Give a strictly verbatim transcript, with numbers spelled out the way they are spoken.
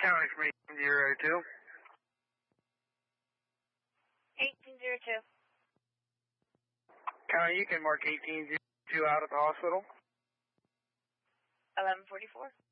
County from eighteen zero two. eighteen zero two. County, you can mark eighteen zero two out at the hospital. eleven forty-four.